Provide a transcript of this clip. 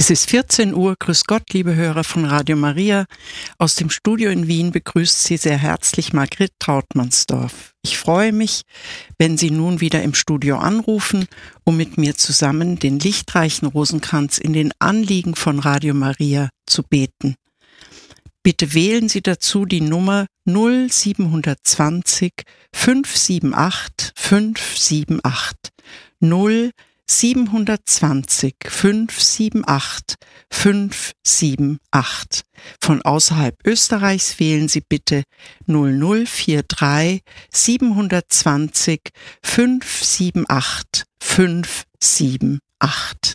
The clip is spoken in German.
Es ist 14 Uhr. Grüß Gott, liebe Hörer von Radio Maria. Aus dem Studio in Wien begrüßt Sie sehr herzlich Margret Trautmannsdorf. Ich freue mich, wenn Sie nun wieder im Studio anrufen, um mit mir zusammen den lichtreichen Rosenkranz in den Anliegen von Radio Maria zu beten. Bitte wählen Sie dazu die Nummer 0720 578 578 0720 578 578. Von außerhalb Österreichs wählen Sie bitte 0043 720 578 578.